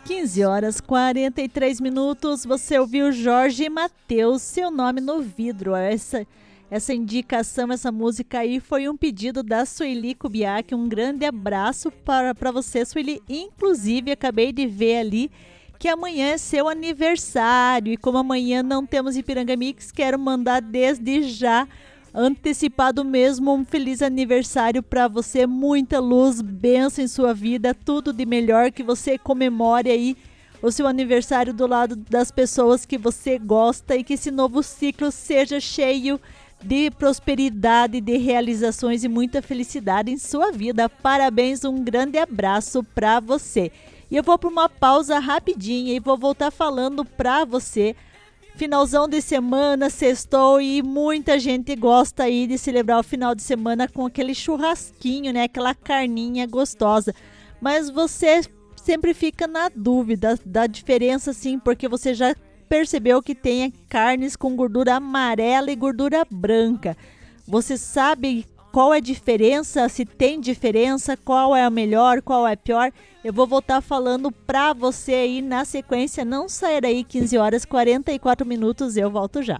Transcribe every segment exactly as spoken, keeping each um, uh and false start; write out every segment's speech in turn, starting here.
quinze horas e quarenta e três minutos, você ouviu Jorge Mateus, Seu Nome no Vidro. Essa, essa indicação, essa música aí foi um pedido da Sueli Kubiak. Um grande abraço para, para você, Sueli. Inclusive, acabei de ver ali que amanhã é seu aniversário. E como amanhã não temos Ipiranga Mix, quero mandar desde já, antecipado mesmo, um feliz aniversário para você, muita luz, bênção em sua vida, tudo de melhor, que você comemore aí o seu aniversário do lado das pessoas que você gosta e que esse novo ciclo seja cheio de prosperidade, de realizações e muita felicidade em sua vida. Parabéns, um grande abraço para você. E eu vou para uma pausa rapidinha e vou voltar falando para você. Finalzão de semana, sextou, e muita gente gosta aí de celebrar o final de semana com aquele churrasquinho, né? Aquela carninha gostosa. Mas você sempre fica na dúvida da diferença, sim, porque você já percebeu que tem carnes com gordura amarela e gordura branca. Você sabe qual é a diferença? Se tem diferença, qual é a melhor, qual é a pior? Eu vou voltar falando pra você aí na sequência. Não saia daí, quinze horas e quarenta e quatro minutos, eu volto já.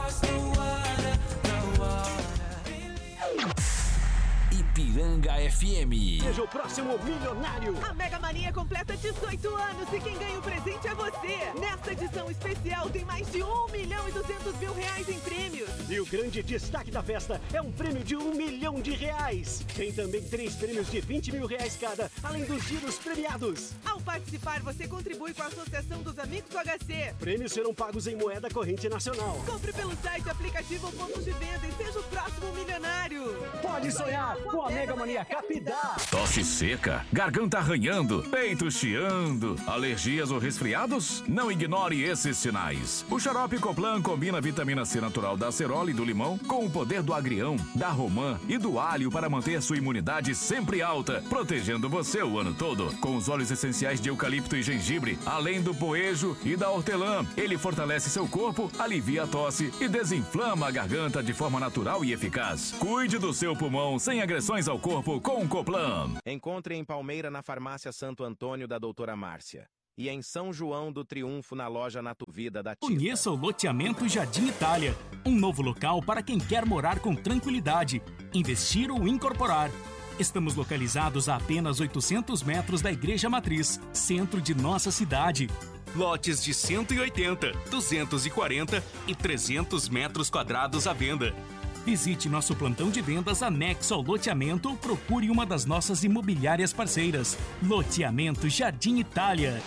Ipiranga F M. Seja o próximo milionário. A Mega Mania completa dezoito anos e quem ganha o presente é você. Nesta edição especial tem mais de um milhão e duzentos mil reais em prêmios. E o grande destaque da festa é um prêmio de um milhão de reais. Tem também três prêmios de vinte mil reais cada, além dos giros premiados. Ao participar, você contribui com a Associação dos Amigos do H C. Prêmios serão pagos em moeda corrente nacional. Compre pelo site, aplicativo ou pontos de venda e seja o próximo milionário. Pode sonhar com a Mega Mania Capidá. Tosse seca, garganta arranhando, peito chiando, alergias ou resfriados? Não ignore esses sinais. O xarope Coplan combina a vitamina C natural da acerola e do limão com o poder do agrião, da romã e do alho para manter sua imunidade sempre alta, protegendo você o ano todo. Com os óleos essenciais de eucalipto e gengibre, além do poejo e da hortelã, ele fortalece seu corpo, alivia a tosse e desinflama a garganta de forma natural e eficaz. Cuide do seu pulmão sem agressões ao corpo com o Coplan. Encontre em Palmeira na farmácia Santo Antônio da doutora Márcia. E em São João do Triunfo na loja Natuvida da Tia. Conheça o loteamento Jardim Itália. Um novo local para quem quer morar com tranquilidade, investir ou incorporar. Estamos localizados a apenas oitocentos metros da Igreja Matriz, centro de nossa cidade. Lotes de cento e oitenta, duzentos e quarenta e trezentos metros quadrados à venda. Visite nosso plantão de vendas anexo ao loteamento ou procure uma das nossas imobiliárias parceiras. Loteamento Jardim Itália.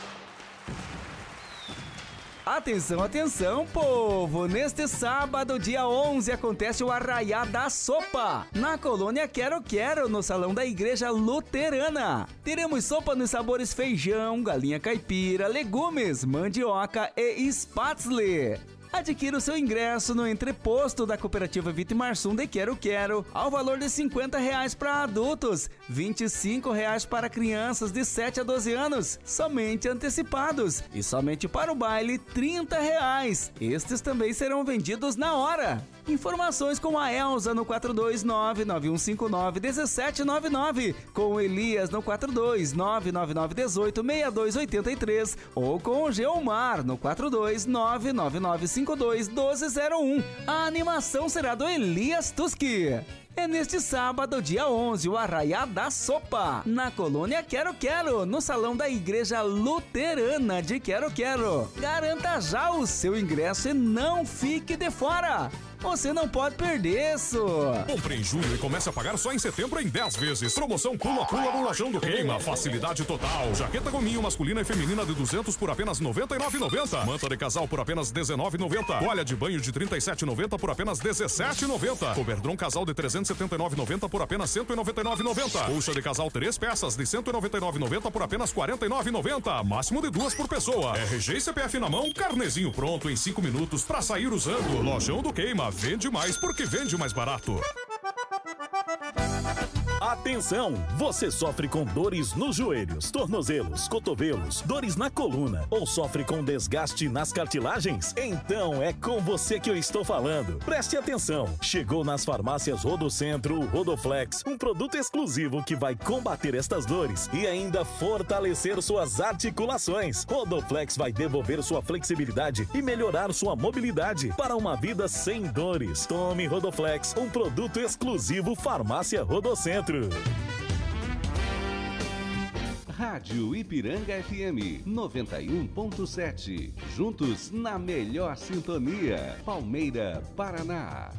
Atenção, atenção, povo! Neste sábado, dia onze, acontece o Arraiá da Sopa, na colônia Quero Quero, no salão da Igreja Luterana. Teremos sopa nos sabores feijão, galinha caipira, legumes, mandioca e spätzle. Adquira o seu ingresso no entreposto da Cooperativa Vitimarsum de Quero Quero ao valor de cinquenta reais para adultos, vinte e cinco reais para crianças de sete a doze anos, somente antecipados, e somente para o baile trinta reais. Estes também serão vendidos na hora. Informações com a Elza no quatro dois nove, nove um cinco nove, um sete nove nove, com o Elias no quatro dois nove, nove nove um oito, seis dois oito três ou com o Geomar no quatro dois nove, nove nove cinco dois, um dois zero um. A animação será do Elias Tuski. É neste sábado, dia onze, o Arraiá da Sopa, na colônia Quero Quero, no salão da Igreja Luterana de Quero Quero. Garanta já o seu ingresso e não fique de fora. Você não pode perder isso. Compre em julho e comece a pagar só em setembro em dez vezes. Promoção pula-pula no Lojão do Queima. Facilidade total. Jaqueta gominho masculina e feminina de duzentos por apenas noventa e nove reais e noventa centavos. Manta de casal por apenas dezenove reais e noventa centavos. Toalha de banho de trinta e sete reais e noventa centavos por apenas dezessete reais e noventa centavos. Coberdron casal de trezentos e setenta e nove reais e noventa centavos por apenas cento e noventa e nove reais e noventa centavos. Colcha de casal três peças de cento e noventa e nove reais e noventa centavos por apenas quarenta e nove reais e noventa centavos. Máximo de duas por pessoa. R G e C P F na mão, carnezinho pronto em cinco minutos pra sair usando. Lojão do Queima. Vende mais porque vende mais barato. Atenção! Você sofre com dores nos joelhos, tornozelos, cotovelos, dores na coluna ou sofre com desgaste nas cartilagens? Então é com você que eu estou falando. Preste atenção! Chegou nas farmácias Rodocentro o Rodoflex, um produto exclusivo que vai combater estas dores e ainda fortalecer suas articulações. Rodoflex vai devolver sua flexibilidade e melhorar sua mobilidade para uma vida sem dores. Tome Rodoflex, um produto exclusivo Farmácia Rodocentro. Rádio Ipiranga F M noventa e um ponto sete. Juntos na melhor sintonia. Palmeira, Paraná.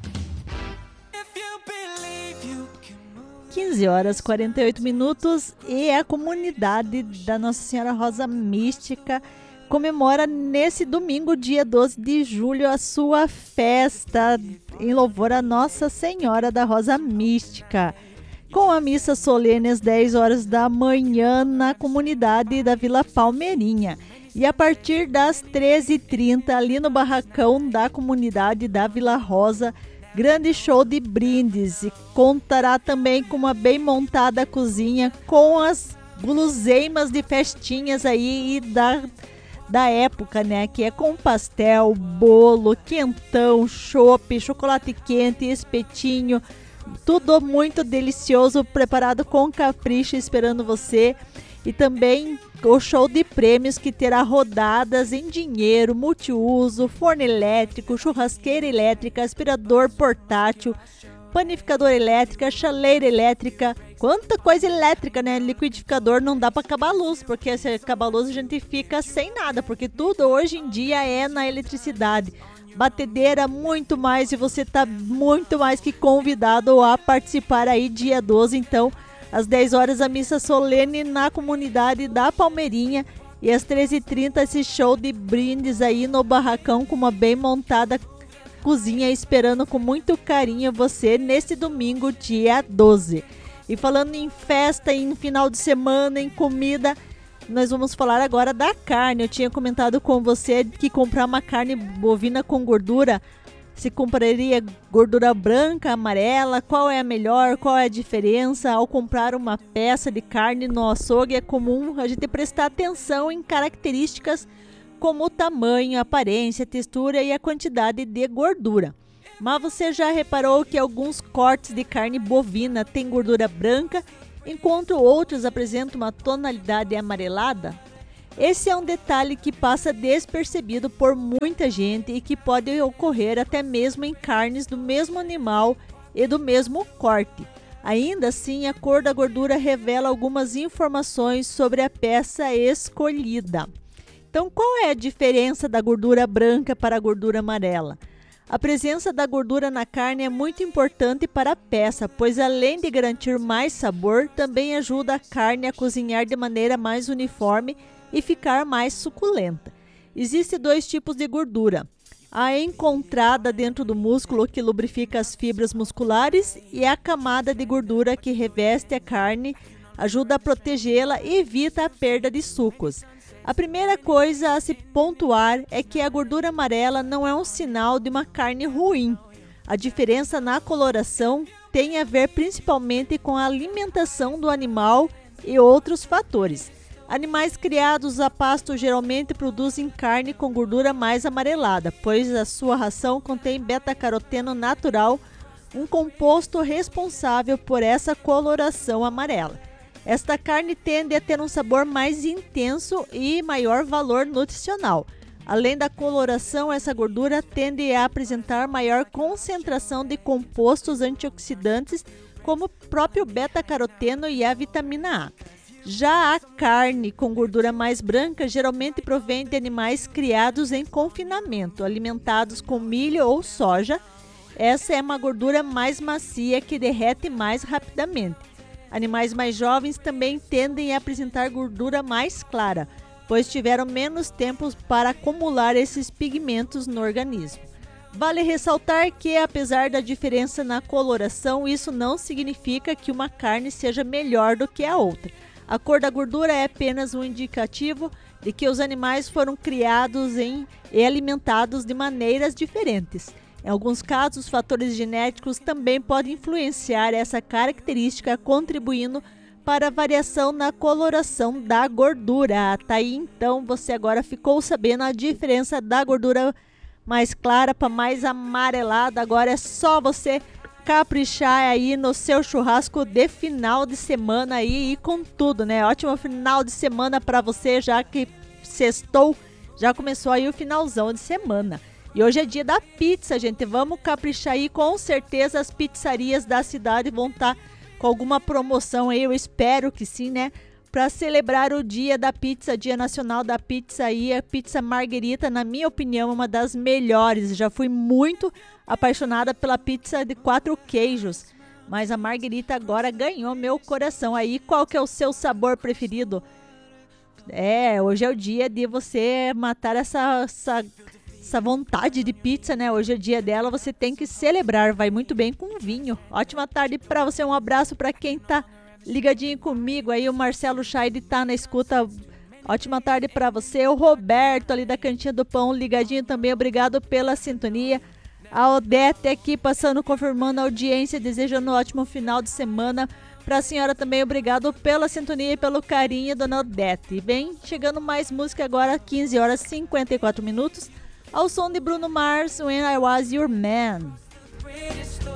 quinze horas e quarenta e oito minutos e a comunidade da Nossa Senhora Rosa Mística comemora nesse domingo, dia doze de julho, a sua festa em louvor a Nossa Senhora da Rosa Mística, com a missa solene às dez horas da manhã na comunidade da Vila Palmeirinha. E a partir das treze e trinta, ali no barracão da comunidade da Vila Rosa, grande show de brindes. E contará também com uma bem montada cozinha com as guloseimas de festinhas aí e da, da época, né? Que é com pastel, bolo, quentão, chopp, chocolate quente, espetinho. Tudo muito delicioso, preparado com capricho, esperando você. E também o show de prêmios, que terá rodadas em dinheiro, multiuso, forno elétrico, churrasqueira elétrica, aspirador portátil, panificador elétrica, chaleira elétrica. Quanta coisa elétrica, né? Liquidificador não dá para acabar a luz, porque se acabar a luz a gente fica sem nada, porque tudo hoje em dia é na eletricidade. Batedeira, muito mais, e você está muito mais que convidado a participar aí dia doze, então, às dez horas a missa solene na comunidade da Palmeirinha e às treze e trinta esse show de brindes aí no barracão com uma bem montada cozinha esperando com muito carinho você nesse domingo, dia doze. E falando em festa, em final de semana, em comida, nós vamos falar agora da carne. Eu tinha comentado com você que comprar uma carne bovina com gordura, se compraria gordura branca, amarela, qual é a melhor, qual é a diferença? Ao comprar uma peça de carne no açougue, é comum a gente prestar atenção em características como o tamanho, aparência, textura e a quantidade de gordura. Mas você já reparou que alguns cortes de carne bovina têm gordura branca, enquanto outros apresentam uma tonalidade amarelada? Esse é um detalhe que passa despercebido por muita gente e que pode ocorrer até mesmo em carnes do mesmo animal e do mesmo corte. Ainda assim, a cor da gordura revela algumas informações sobre a peça escolhida. Então, qual é a diferença da gordura branca para a gordura amarela? A presença da gordura na carne é muito importante para a peça, pois além de garantir mais sabor, também ajuda a carne a cozinhar de maneira mais uniforme e ficar mais suculenta. Existem dois tipos de gordura: a encontrada dentro do músculo, que lubrifica as fibras musculares, e a camada de gordura que reveste a carne, ajuda a protegê-la e evita a perda de sucos. A primeira coisa a se pontuar é que a gordura amarela não é um sinal de uma carne ruim. A diferença na coloração tem a ver principalmente com a alimentação do animal e outros fatores. Animais criados a pasto geralmente produzem carne com gordura mais amarelada, pois a sua ração contém beta-caroteno natural, um composto responsável por essa coloração amarela. Esta carne tende a ter um sabor mais intenso e maior valor nutricional. Além da coloração, essa gordura tende a apresentar maior concentração de compostos antioxidantes, como o próprio beta-caroteno e a vitamina A. Já a carne com gordura mais branca geralmente provém de animais criados em confinamento, alimentados com milho ou soja. Essa é uma gordura mais macia que derrete mais rapidamente. Animais mais jovens também tendem a apresentar gordura mais clara, pois tiveram menos tempo para acumular esses pigmentos no organismo. Vale ressaltar que, apesar da diferença na coloração, isso não significa que uma carne seja melhor do que a outra. A cor da gordura é apenas um indicativo de que os animais foram criados em, e alimentados de maneiras diferentes. Em alguns casos, os fatores genéticos também podem influenciar essa característica, contribuindo para a variação na coloração da gordura. Tá aí, então, você agora ficou sabendo a diferença da gordura mais clara para mais amarelada. Agora é só você caprichar aí no seu churrasco de final de semana aí e com tudo, né? Ótimo final de semana para você, já que sextou, já começou aí o finalzão de semana. E hoje é dia da pizza, gente. Vamos caprichar aí, com certeza as pizzarias da cidade vão estar com alguma promoção aí, eu espero que sim, né? Para celebrar o dia da pizza, Dia Nacional da Pizza aí, a pizza Margherita, na minha opinião, é uma das melhores. Já fui muito apaixonada pela pizza de quatro queijos, mas a Margherita agora ganhou meu coração. Aí, qual que é o seu sabor preferido? É, hoje é o dia de você matar essa, essa, essa vontade de pizza, né? Hoje é o dia dela, você tem que celebrar, vai muito bem com vinho. Ótima tarde para você, um abraço para quem tá ligadinho comigo aí, o Marcelo Scheid tá na escuta. Ótima tarde para você, o Roberto ali da Cantinha do Pão ligadinho também, obrigado pela sintonia. A Odete aqui passando, confirmando a audiência, desejando um ótimo final de semana para a senhora também, obrigado pela sintonia e pelo carinho, dona Odete. Vem chegando mais música agora, quinze horas e cinquenta e quatro minutos, ao som de Bruno Mars, When I Was Your Man.